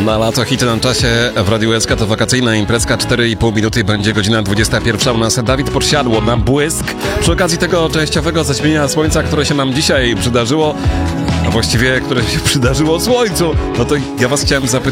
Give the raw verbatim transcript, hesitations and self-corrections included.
Na lato hity na czasie w Radiu S K to wakacyjna imprezka, cztery i pół minuty, będzie godzina dwudziesta pierwsza. U nas Dawid Podsiadło na błysk. Przy okazji tego częściowego zaćmienia słońca, które się nam dzisiaj przydarzyło, a właściwie które się przydarzyło słońcu, no to ja was chciałem zapytać,